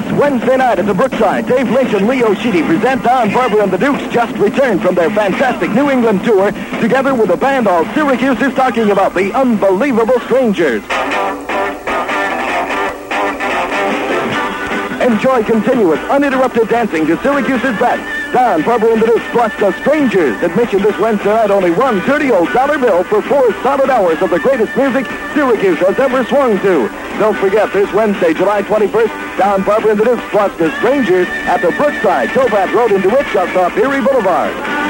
This Wednesday night at the Brookside, Dave Lynch and Leo Sheedy present Don Barber and the Dukes, just returned from their fantastic New England tour, together with a band all Syracuse is talking about, the Unbelievable Strangers. Enjoy continuous, uninterrupted dancing to Syracuse's best. Don Barber and the Dukes plus the Strangers. Admission this Wednesday night, only one $30 bill for 4 solid hours of the greatest music Syracuse has ever swung to. Don't forget, this Wednesday, July 21st, Don Barber and the Dukes plus the Strangers at the Brookside, Tobat Road in DeWitt, just off Erie Boulevard.